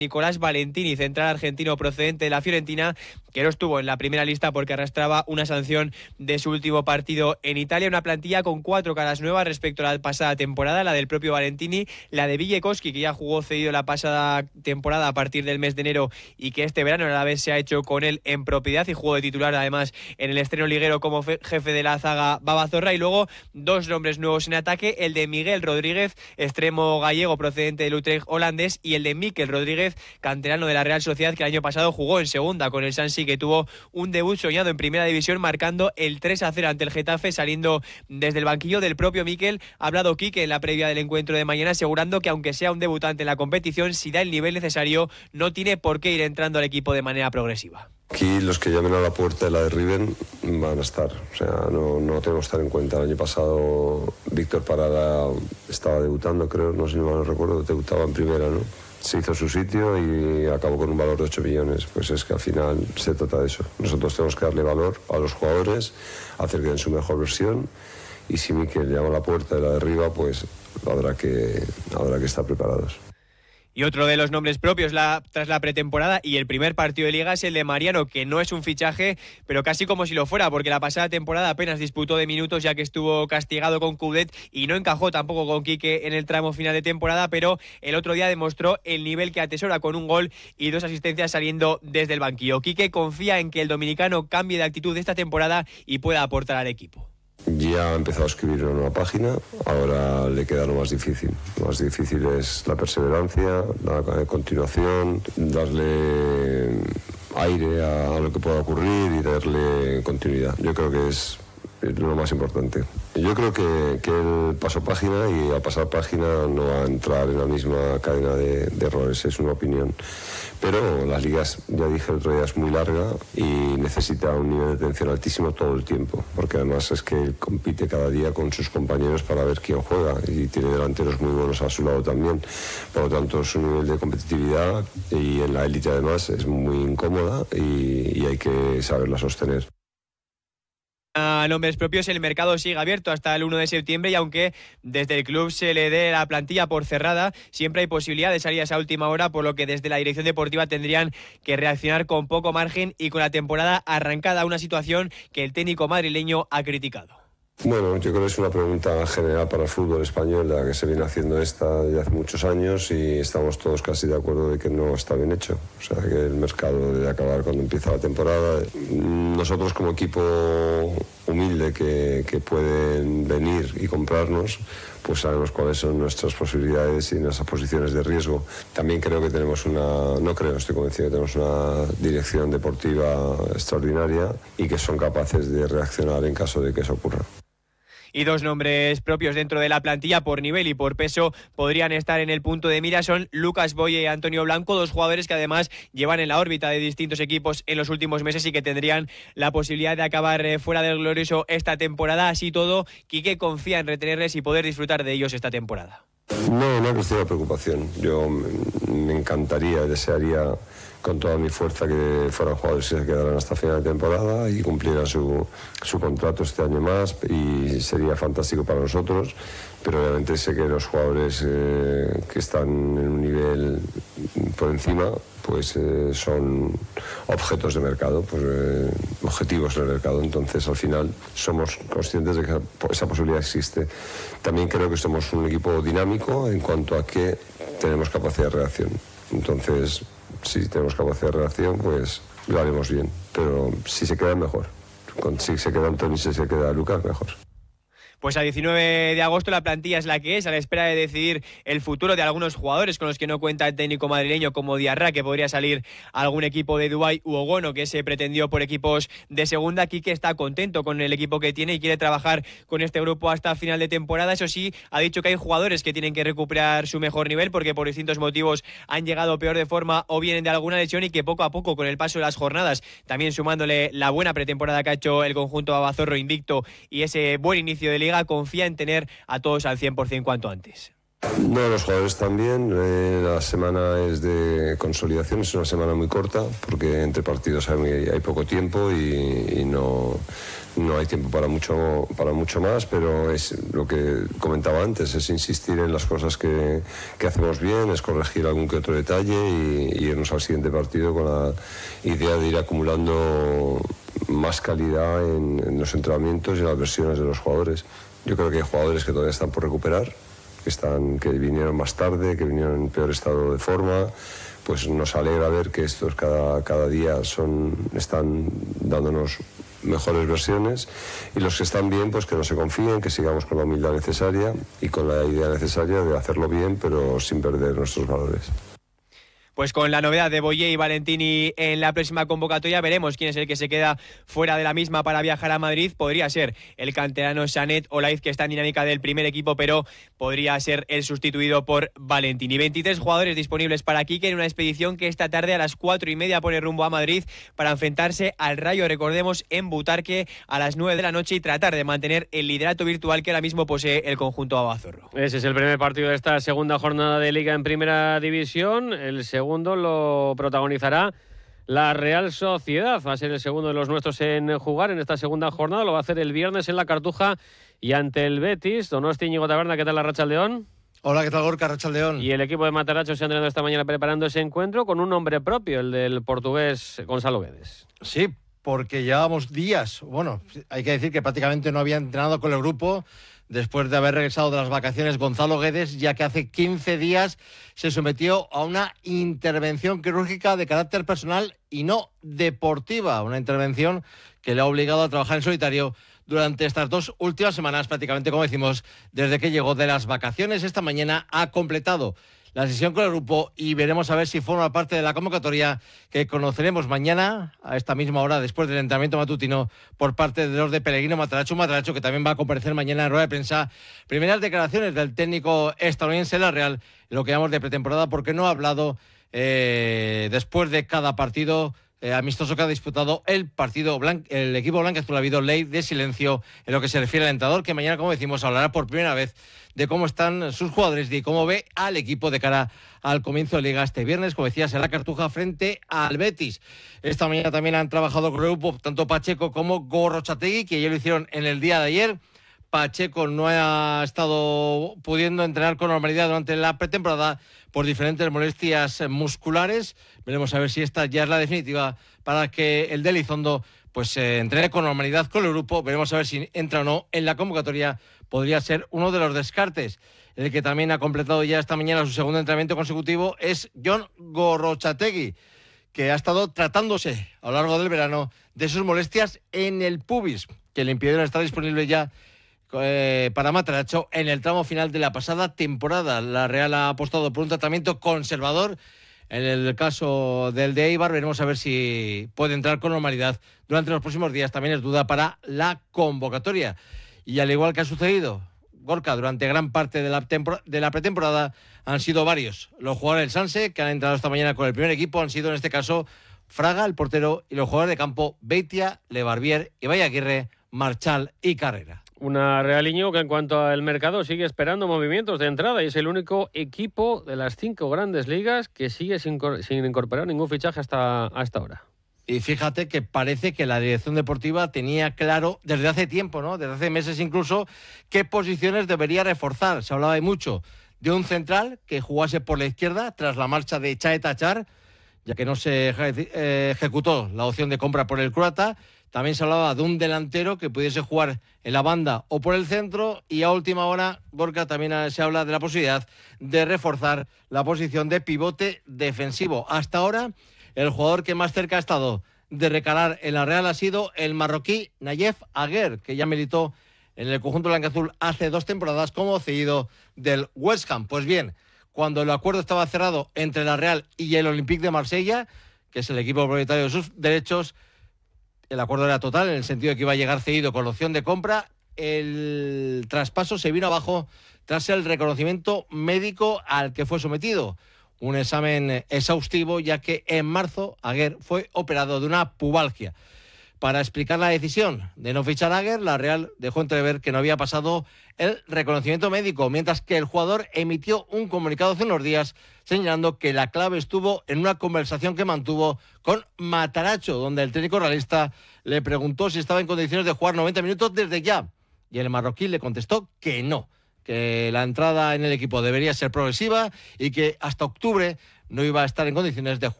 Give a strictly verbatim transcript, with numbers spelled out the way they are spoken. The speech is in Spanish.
Nicolás Valentini, central argentino procedente de la Fiorentina, que no estuvo en la primera lista porque arrastraba una sanción de su último partido en Italia. Una plantilla con cuatro caras nuevas respecto a la pasada temporada, la del propio Valentini, la de Villecoschi, que ya jugó cedido la pasada temporada a partir del mes de enero y que este verano a la vez se ha hecho con él en propiedad y jugó de titular además en el estreno liguero como jefe de la zaga Babazorra. Y luego dos nombres nuevos en ataque, el de Miguel Rodríguez, extremo gallego procedente del Utrecht holandés, y el de Mikel Rodríguez, canterano de la Real Sociedad, que el año pasado jugó en segunda con el Swansea, que tuvo un debut soñado en primera división marcando el tres a cero ante el Getafe saliendo desde el banquillo. Del propio Mikel ha hablado Quique en la previa del encuentro de mañana, asegurando que aunque sea un debutante en la competición, si da el nivel necesario no tiene por qué ir entrando al equipo de manera progresiva. Aquí los que llamen a la puerta de la derriben van a estar, o sea, no, no tenemos que estar en cuenta. El año pasado Víctor Parada estaba debutando, creo, no sé si mal no recuerdo, debutaba en primera, ¿no? Se hizo su sitio y acabó con un valor de ocho millones. Pues es que al final se trata de eso. Nosotros tenemos que darle valor a los jugadores, hacer que den su mejor versión, y si Mikel llama a la puerta de la de arriba, pues habrá que, habrá que estar preparados. Y otro de los nombres propios la, tras la pretemporada y el primer partido de Liga es el de Mariano, que no es un fichaje, pero casi como si lo fuera, porque la pasada temporada apenas disputó de minutos ya que estuvo castigado con Coudet y no encajó tampoco con Quique en el tramo final de temporada, pero el otro día demostró el nivel que atesora con un gol y dos asistencias saliendo desde el banquillo. Quique confía en que el dominicano cambie de actitud esta temporada y pueda aportar al equipo. Ya ha empezado a escribir una nueva página, ahora le queda lo más difícil. Lo más difícil es la perseverancia, la continuación, darle aire a lo que pueda ocurrir y darle continuidad. Yo creo que es lo más importante. Yo creo que, que él pasó página y al pasar página no va a entrar en la misma cadena de, de errores, es una opinión. Pero las ligas, ya dije el otro día, es muy larga y necesita un nivel de atención altísimo todo el tiempo, porque además es que él compite cada día con sus compañeros para ver quién juega y tiene delanteros muy buenos a su lado también. Por lo tanto, su nivel de competitividad y en la élite además es muy incómoda y, y hay que saberla sostener. A nombres propios, el mercado sigue abierto hasta el uno de septiembre y aunque desde el club se le dé la plantilla por cerrada, siempre hay posibilidad de salidas a última hora, por lo que desde la dirección deportiva tendrían que reaccionar con poco margen y con la temporada arrancada, una situación que el técnico madrileño ha criticado. Bueno, yo creo que es una pregunta general para el fútbol español, la que se viene haciendo esta desde hace muchos años y estamos todos casi de acuerdo de que no está bien hecho. O sea, que el mercado debe acabar cuando empieza la temporada. Nosotros como equipo humilde que, que pueden venir y comprarnos, pues sabemos cuáles son nuestras posibilidades y nuestras posiciones de riesgo. También creo que tenemos una, no creo, estoy convencido que tenemos una dirección deportiva extraordinaria y que son capaces de reaccionar en caso de que eso ocurra. Y dos nombres propios dentro de la plantilla por nivel y por peso podrían estar en el punto de mira, son Lucas Boye y Antonio Blanco, dos jugadores que además llevan en la órbita de distintos equipos en los últimos meses y que tendrían la posibilidad de acabar fuera del glorioso esta temporada. Así todo, Quique confía en retenerles y poder disfrutar de ellos esta temporada. No, no ha crecido la preocupación. Yo me encantaría, desearía con toda mi fuerza que fueran jugadores que se quedaran hasta final de temporada y cumplieran su, su contrato este año más, y sería fantástico para nosotros, pero obviamente sé que los jugadores eh, que están en un nivel por encima pues eh, son objetos de mercado, pues eh, objetivos del mercado. Entonces al final somos conscientes de que esa posibilidad existe. También creo que somos un equipo dinámico en cuanto a que tenemos capacidad de reacción. Entonces, si tenemos capacidad de reacción, pues lo haremos bien. Pero si se queda, mejor. Si se queda Antonio y si se queda Lucas, mejor. Pues a diecinueve de agosto la plantilla es la que es, a la espera de decidir el futuro de algunos jugadores con los que no cuenta el técnico madrileño, como Diarra, que podría salir a algún equipo de Dubái, u Ogono, que se pretendió por equipos de segunda. Quique está contento con el equipo que tiene y quiere trabajar con este grupo hasta final de temporada. Eso sí, ha dicho que hay jugadores que tienen que recuperar su mejor nivel porque por distintos motivos han llegado peor de forma o vienen de alguna lesión, y que poco a poco, con el paso de las jornadas, también sumándole la buena pretemporada que ha hecho el conjunto Babazorro invicto y ese buen inicio de liga, confía en tener a todos al cien por ciento cuanto antes. No, los jugadores también. Eh, la semana es de consolidación, es una semana muy corta porque entre partidos hay, hay poco tiempo y, y no, no hay tiempo para mucho, para mucho más, pero es lo que comentaba antes, es insistir en las cosas que, que hacemos bien, es corregir algún que otro detalle y, y irnos al siguiente partido con la idea de ir acumulando más calidad en, en los entrenamientos y en las versiones de los jugadores. Yo creo que hay jugadores que todavía están por recuperar, que están, que vinieron más tarde, que vinieron en peor estado de forma. Pues nos alegra ver que estos cada, cada día son, están dándonos mejores versiones, y los que están bien, pues que no se confíen, que sigamos con la humildad necesaria y con la idea necesaria de hacerlo bien, pero sin perder nuestros valores. Pues con la novedad de Boye y Valentini en la próxima convocatoria, veremos quién es el que se queda fuera de la misma para viajar a Madrid. Podría ser el canterano Sanet Olaiz, que está en dinámica del primer equipo, pero podría ser el sustituido por Valentini. veintitrés jugadores disponibles para Quique en una expedición que esta tarde a las cuatro y media pone rumbo a Madrid para enfrentarse al Rayo, recordemos, en Butarque a las nueve de la noche, y tratar de mantener el liderato virtual que ahora mismo posee el conjunto abazorro. Ese es el primer partido de esta segunda jornada de Liga en Primera División. El segundo lo protagonizará la Real Sociedad. Va a ser el segundo de los nuestros en jugar en esta segunda jornada. Lo va a hacer el viernes en la Cartuja y ante el Betis. Donosti, Íñigo Taberna, ¿qué tal la Rachaldeón? Hola, ¿qué tal, Gorka? Rachaldeón. Y el equipo de Mataracho se ha entrenado esta mañana preparando ese encuentro con un nombre propio, el del portugués Gonzalo Guedes. Sí, porque llevábamos días, bueno, hay que decir que prácticamente no había entrenado con el grupo después de haber regresado de las vacaciones Gonzalo Guedes, ya que hace quince días se sometió a una intervención quirúrgica de carácter personal y no deportiva, una intervención que le ha obligado a trabajar en solitario durante estas dos últimas semanas, prácticamente, como decimos, desde que llegó de las vacaciones. Esta mañana ha completado la sesión con el grupo y veremos a ver si forma parte de la convocatoria que conoceremos mañana a esta misma hora, después del entrenamiento matutino, por parte de los de Pellegrino Matarazzo. Matarazzo, que también va a comparecer mañana en rueda de prensa. Primeras declaraciones del técnico estadounidense de la Real, lo que llamamos de pretemporada, porque no ha hablado eh, después de cada partido Eh, amistoso que ha disputado el partido blanco, el equipo blanco-azul. Ha habido ley de silencio en lo que se refiere al entrenador, que mañana, como decimos, hablará por primera vez de cómo están sus jugadores y cómo ve al equipo de cara al comienzo de Liga este viernes, como decías, en la Cartuja frente al Betis. Esta mañana también han trabajado con el grupo tanto Pacheco como Gorrochategui, que ya lo hicieron en el día de ayer. Pacheco no ha estado pudiendo entrenar con normalidad durante la pretemporada por diferentes molestias musculares. Veremos a ver si esta ya es la definitiva para que el de Elizondo pues eh, entrene con normalidad con el grupo. Veremos a ver si entra o no en la convocatoria. Podría ser uno de los descartes. El que también ha completado ya esta mañana su segundo entrenamiento consecutivo es Jon Gorrochategui, que ha estado tratándose a lo largo del verano de sus molestias en el pubis, que le impidieron estar disponible ya Eh, para Matarazzo en el tramo final de la pasada temporada. La Real ha apostado por un tratamiento conservador. En el caso del de Eibar, veremos a ver si puede entrar con normalidad durante los próximos días. También es duda para la convocatoria. Y al igual que ha sucedido, Gorka, durante gran parte de la, tempor- de la pretemporada, han sido varios los jugadores del Sanse que han entrado esta mañana con el primer equipo. Han sido en este caso Fraga, el portero, y los jugadores de campo Beitia, Lebarbier, Ibai Aguirre, Marchal y Carrera. Una Realiño que en cuanto al mercado sigue esperando movimientos de entrada y es el único equipo de las cinco grandes ligas que sigue sin, sin incorporar ningún fichaje hasta, hasta ahora. Y fíjate que parece que la dirección deportiva tenía claro desde hace tiempo, ¿no? Desde hace meses incluso, qué posiciones debería reforzar. Se hablaba de mucho de un central que jugase por la izquierda tras la marcha de Chaeta Char, ya que no se eh, ejecutó la opción de compra por el croata. También se hablaba de un delantero que pudiese jugar en la banda o por el centro, y a última hora, Gorka, también se habla de la posibilidad de reforzar la posición de pivote defensivo. Hasta ahora, el jugador que más cerca ha estado de recalar en la Real ha sido el marroquí Nayef Aguer, que ya militó en el conjunto blanca-azul hace dos temporadas como cedido del West Ham. Pues bien, cuando el acuerdo estaba cerrado entre la Real y el Olympique de Marsella, que es el equipo propietario de sus derechos, el acuerdo era total en el sentido de que iba a llegar cedido con la opción de compra. El traspaso se vino abajo tras el reconocimiento médico al que fue sometido. Un examen exhaustivo, ya que en marzo Aguer fue operado de una pubalgia. Para explicar la decisión de no fichar a Aguer, la Real dejó entrever que no había pasado el reconocimiento médico, mientras que el jugador emitió un comunicado hace unos días señalando que la clave estuvo en una conversación que mantuvo con Mataracho, donde el técnico realista le preguntó si estaba en condiciones de jugar noventa minutos desde ya, y el marroquí le contestó que no, que la entrada en el equipo debería ser progresiva y que hasta octubre no iba a estar en condiciones de jugar